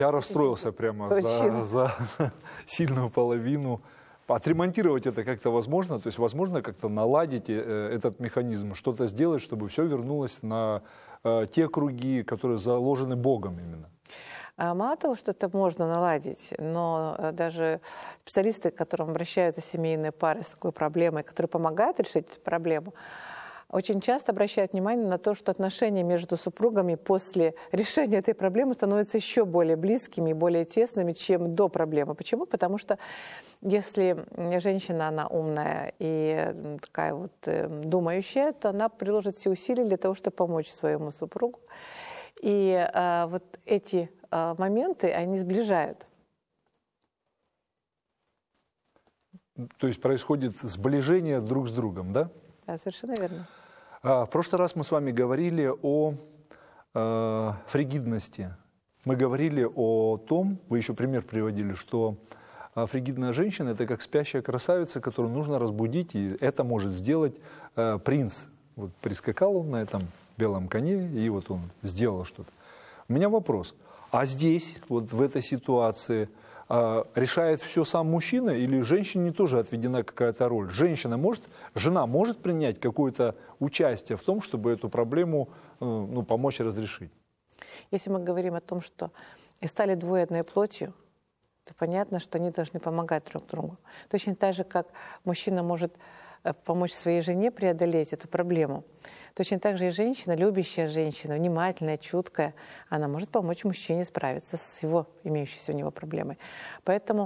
Я расстроился прямо за сильную половину. Отремонтировать это как-то возможно? То есть возможно как-то наладить этот механизм, что-то сделать, чтобы все вернулось на те круги, которые заложены Богом именно? Мало того, что это можно наладить, но даже специалисты, к которым обращаются семейные пары с такой проблемой, которые помогают решить эту проблему, очень часто обращают внимание на то, что отношения между супругами после решения этой проблемы становятся еще более близкими и более тесными, чем до проблемы. Почему? Потому что если женщина, она умная и такая вот думающая, то она приложит все усилия для того, чтобы помочь своему супругу. И вот эти моменты, они сближают. То есть происходит сближение друг с другом, да? Да, совершенно верно. В прошлый раз мы с вами говорили о фригидности. Мы говорили о том, вы еще пример приводили, что фригидная женщина – это как спящая красавица, которую нужно разбудить, и это может сделать принц. Вот прискакал он на этом белом коне, и вот он сделал что-то. У меня вопрос. А здесь, вот в этой ситуации, решает все сам мужчина или женщине тоже отведена какая-то роль? Жена может принять какое-то участие в том, чтобы эту проблему помочь разрешить? Если мы говорим о том, что и стали двое одной плотью, то понятно, что они должны помогать друг другу. Точно так же, как мужчина может помочь своей жене преодолеть эту проблему, точно так же и женщина, любящая женщина, внимательная, чуткая, она может помочь мужчине справиться с его имеющейся у него проблемой. Поэтому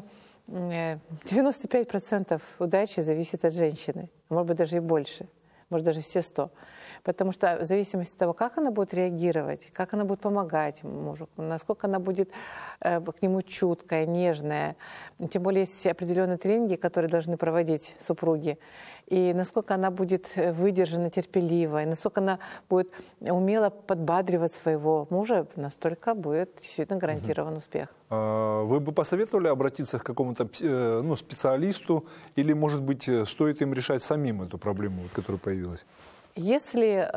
95% удачи зависит от женщины, а может быть даже и больше, может даже все 100%. Потому что в зависимости от того, как она будет реагировать, как она будет помогать мужу, насколько она будет к нему чуткая, нежная. Тем более есть определенные тренинги, которые должны проводить супруги. И насколько она будет выдержана, терпеливая, насколько она будет умело подбадривать своего мужа, настолько будет действительно гарантирован успех. Вы бы посоветовали обратиться к какому-то специалисту или, может быть, стоит им решать самим эту проблему, которая появилась? Если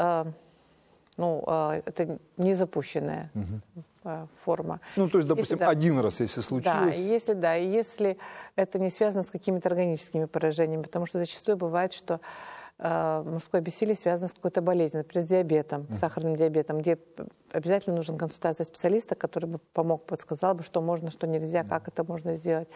это не запущенная форма. То есть, допустим, один раз, если случилось. Если это не связано с какими-то органическими поражениями, потому что зачастую бывает, что мужское бессилие связано с какой-то болезнью, например, с диабетом, сахарным диабетом, где обязательно нужна консультация специалиста, который бы помог, подсказал бы, что можно, что нельзя, как это можно сделать.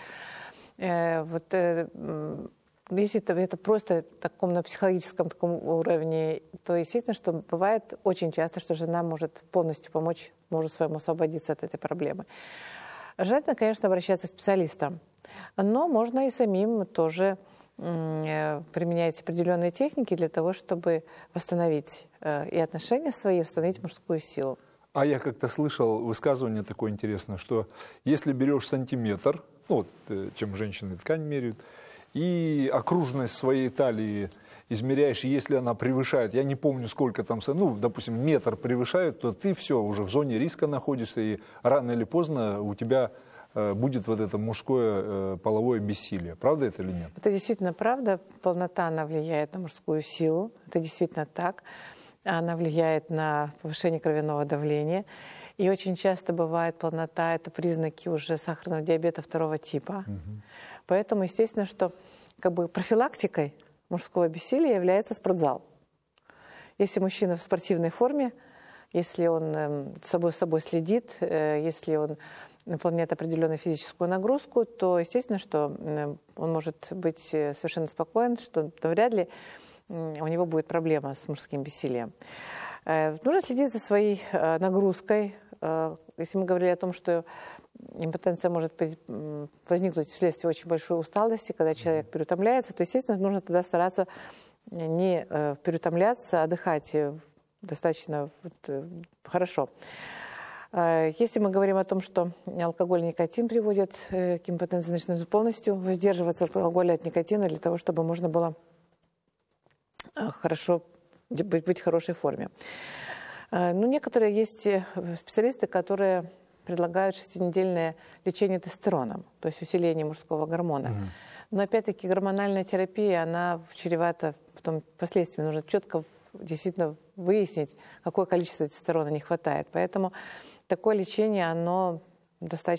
Если это просто на психологическом таком уровне, то естественно, что бывает очень часто, что жена может полностью помочь мужу своему освободиться от этой проблемы. Желательно, конечно, обращаться к специалистам, но можно и самим тоже применять определенные техники для того, чтобы восстановить и отношения свои, и восстановить мужскую силу. А я как-то слышал высказывание такое интересное, что если берешь сантиметр, чем женщины ткань меряют, и окружность своей талии измеряешь, если она превышает, я не помню сколько там, допустим, метр превышает, то ты все, уже в зоне риска находишься, и рано или поздно у тебя будет вот это мужское половое бессилие. Правда это или нет? Это действительно правда. Полнота, она влияет на мужскую силу. Это действительно так. Она влияет на повышение кровяного давления. И очень часто бывает полнота, это признаки уже сахарного диабета 2 типа. Поэтому, естественно, что профилактикой мужского бессилия является спортзал. Если мужчина в спортивной форме, если он собой следит, если он выполняет определенную физическую нагрузку, то, естественно, что он может быть совершенно спокоен, что вряд ли у него будет проблема с мужским бессилием. Нужно следить за своей нагрузкой. Если мы говорили о том, что импотенция может возникнуть вследствие очень большой усталости, когда человек переутомляется, то, естественно, нужно тогда стараться не переутомляться, а отдыхать достаточно хорошо. Если мы говорим о том, что алкоголь и никотин приводят к импотенции, значит, нужно полностью воздерживаться от алкоголя, от никотина для того, чтобы можно было хорошо быть в хорошей форме. Некоторые есть специалисты, которые предлагают 6-недельное лечение тестостероном, то есть усиление мужского гормона. Но опять-таки гормональная терапия, она чревата потом последствиями. Нужно четко действительно выяснить, какое количество тестостерона не хватает. Поэтому такое лечение, оно достаточно